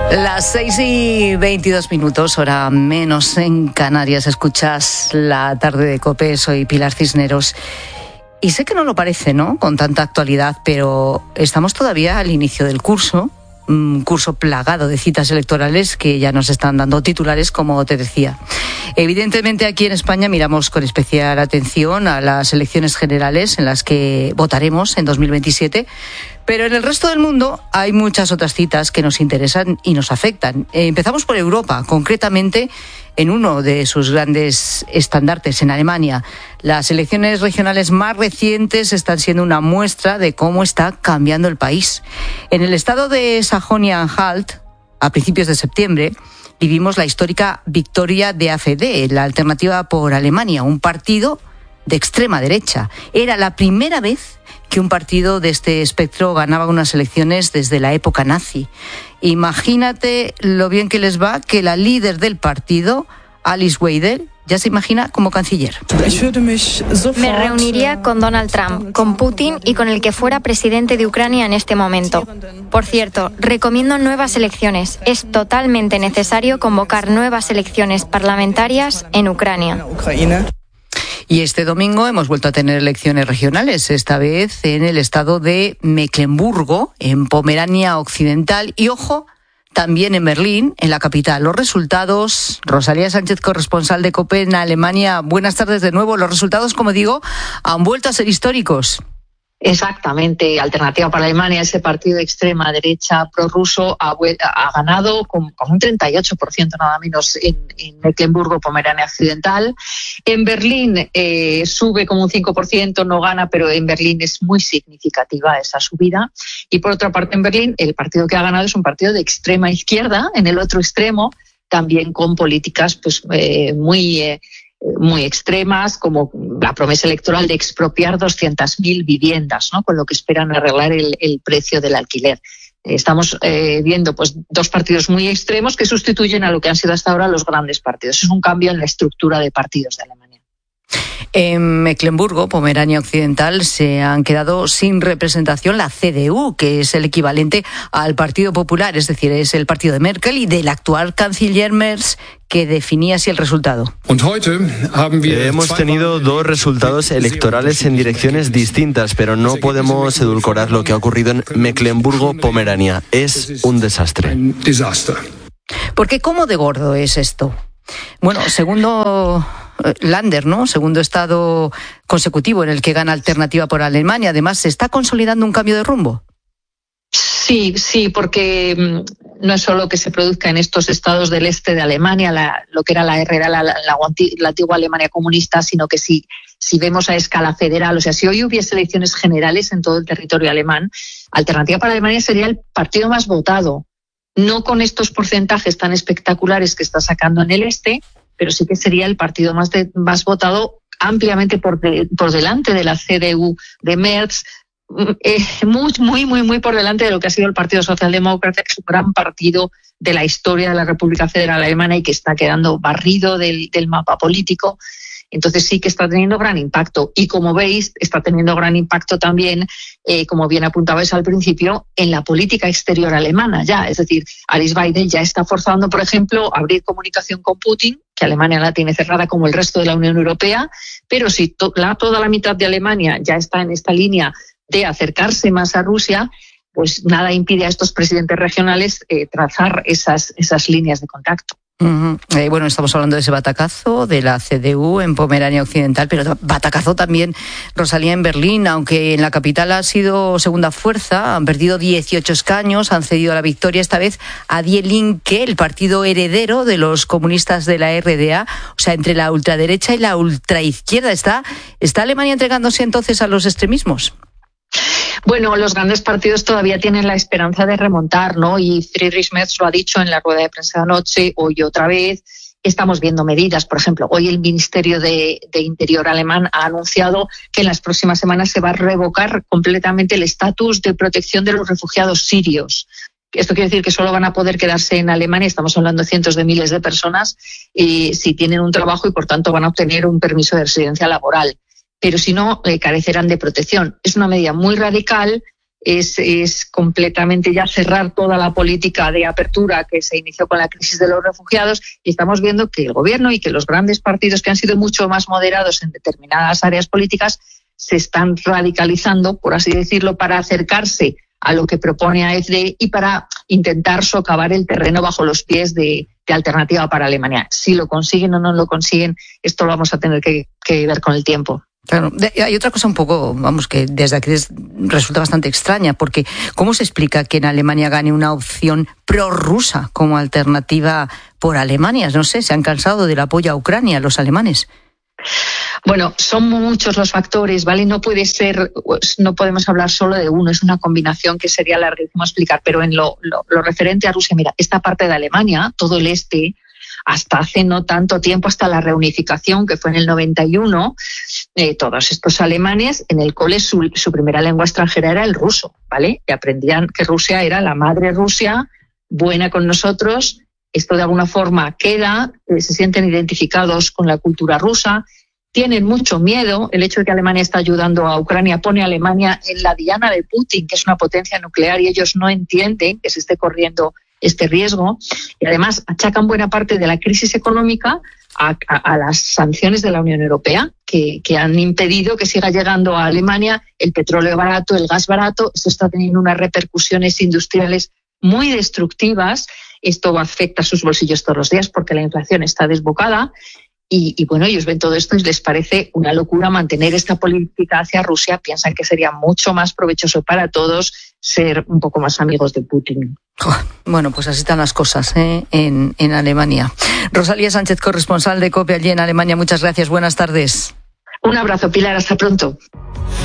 Las 6:22, hora menos en Canarias. Escuchas La Tarde de COPE. Soy Pilar Cisneros. Y sé que no lo parece, ¿no?, con tanta actualidad, pero estamos todavía al inicio del curso. Un curso plagado de citas electorales que ya nos están dando titulares, como te decía. Evidentemente, aquí en España miramos con especial atención a las elecciones generales en las que votaremos en 2027. Pero en el resto del mundo hay muchas otras citas que nos interesan y nos afectan. Empezamos por Europa, concretamente en uno de sus grandes estandartes, en Alemania. Las elecciones regionales más recientes están siendo una muestra de cómo está cambiando el país. En el estado de Sajonia-Anhalt, a principios de septiembre, vivimos la histórica victoria de AfD, la Alternativa por Alemania, un partido de extrema derecha. Era la primera vez que un partido de este espectro ganaba unas elecciones desde la época nazi. Imagínate lo bien que les va que la líder del partido, Alice Weidel, ya se imagina como canciller. Me reuniría con Donald Trump, con Putin y con el que fuera presidente de Ucrania en este momento. Por cierto, recomiendo nuevas elecciones. Es totalmente necesario convocar nuevas elecciones parlamentarias en Ucrania. Y este domingo hemos vuelto a tener elecciones regionales, esta vez en el estado de Mecklemburgo, en Pomerania Occidental, y ojo, también en Berlín, en la capital. Los resultados, Rosalía Sánchez, corresponsal de COPE en Alemania, buenas tardes de nuevo. Los resultados, como digo, han vuelto a ser históricos. Exactamente, Alternativa para Alemania, ese partido de extrema derecha prorruso, ha ganado con un 38% nada menos en Mecklemburgo, Pomerania Occidental. En Berlín sube como un 5%, no gana, pero en Berlín es muy significativa esa subida. Y por otra parte, en Berlín, el partido que ha ganado es un partido de extrema izquierda, en el otro extremo, también con políticas pues muy extremas, como la promesa electoral de expropiar 200.000 viviendas, ¿no?, con lo que esperan arreglar el precio del alquiler. Estamos viendo pues dos partidos muy extremos que sustituyen a lo que han sido hasta ahora los grandes partidos. Es un cambio en la estructura de partidos de Alemania. En Mecklemburgo, Pomerania Occidental, se han quedado sin representación la CDU, que es el equivalente al Partido Popular, es decir, es el partido de Merkel y del actual canciller Merz, que definía así el resultado. Hemos tenido dos resultados electorales en direcciones distintas, pero no podemos edulcorar lo que ha ocurrido en Mecklemburgo-Pomerania. Es un desastre. Porque ¿cómo de gordo es esto? Bueno, segundo Länder, ¿no?, segundo estado consecutivo en el que gana Alternativa por Alemania. Además, ¿se está consolidando un cambio de rumbo? Sí, porque no es solo que se produzca en estos estados del este de Alemania, lo que era la RDA, la antigua Alemania comunista, sino que si vemos a escala federal, o sea, si hoy hubiese elecciones generales en todo el territorio alemán, Alternativa para Alemania sería el partido más votado. No con estos porcentajes tan espectaculares que está sacando en el este, pero sí que sería el partido más votado, ampliamente por delante de la CDU de Merz, muy por delante de lo que ha sido el Partido Socialdemócrata, que es un gran partido de la historia de la República Federal Alemana y que está quedando barrido del mapa político. Entonces sí que está teniendo gran impacto. Y como veis, está teniendo gran impacto también, como bien apuntabais al principio, en la política exterior alemana ya. Es decir, Alice Weidel ya está forzando, por ejemplo, a abrir comunicación con Putin, que Alemania la tiene cerrada como el resto de la Unión Europea, pero si toda la mitad de Alemania ya está en esta línea de acercarse más a Rusia, pues nada impide a estos presidentes regionales trazar esas líneas de contacto. Bueno, estamos hablando de ese batacazo de la CDU en Pomerania Occidental, pero batacazo también, Rosalía, en Berlín, aunque en la capital ha sido segunda fuerza, han perdido 18 escaños, han cedido la victoria esta vez a Die Linke, el partido heredero de los comunistas de la RDA, o sea, entre la ultraderecha y la ultraizquierda. ¿Está Alemania entregándose entonces a los extremismos? Bueno, los grandes partidos todavía tienen la esperanza de remontar, ¿no? Y Friedrich Merz lo ha dicho en la rueda de prensa de anoche, hoy otra vez. Estamos viendo medidas, por ejemplo, hoy el Ministerio de Interior alemán ha anunciado que en las próximas semanas se va a revocar completamente el estatus de protección de los refugiados sirios. Esto quiere decir que solo van a poder quedarse en Alemania, estamos hablando de cientos de miles de personas, si tienen un trabajo y por tanto van a obtener un permiso de residencia laboral. Pero si no, carecerán de protección. Es una medida muy radical es completamente ya cerrar toda la política de apertura que se inició con la crisis de los refugiados, y estamos viendo que el gobierno y que los grandes partidos que han sido mucho más moderados en determinadas áreas políticas se están radicalizando, por así decirlo, para acercarse a lo que propone AfD y para intentar socavar el terreno bajo los pies de Alternativa para Alemania. Si lo consiguen o no lo consiguen, esto lo vamos a tener que ver con el tiempo. Claro, hay otra cosa un poco, que desde aquí resulta bastante extraña, porque ¿cómo se explica que en Alemania gane una opción prorrusa como Alternativa por Alemania? No sé, se han cansado del apoyo a Ucrania los alemanes. Bueno, son muchos los factores, ¿vale? No podemos hablar solo de uno, es una combinación que sería larguísimo explicar, pero en lo referente a Rusia, mira, esta parte de Alemania, todo el este, hasta hace no tanto tiempo, hasta la reunificación, que fue en el 91, todos estos alemanes en el cole su primera lengua extranjera era el ruso, ¿vale? Y aprendían que Rusia era la madre Rusia, buena con nosotros. Esto de alguna forma queda, se sienten identificados con la cultura rusa, tienen mucho miedo. El hecho de que Alemania está ayudando a Ucrania pone a Alemania en la diana de Putin, que es una potencia nuclear, y ellos no entienden que se esté corriendo este riesgo. Y además achacan buena parte de la crisis económica a las sanciones de la Unión Europea, que han impedido que siga llegando a Alemania el petróleo barato, el gas barato. Esto está teniendo unas repercusiones industriales muy destructivas. Esto afecta a sus bolsillos todos los días porque la inflación está desbocada. Y bueno, ellos ven todo esto y les parece una locura mantener esta política hacia Rusia. Piensan que sería mucho más provechoso para todos ser un poco más amigos de Putin. Bueno, pues así están las cosas en Alemania. Rosalía Sánchez, corresponsal de COPE allí en Alemania. Muchas gracias. Buenas tardes. Un abrazo, Pilar. Hasta pronto.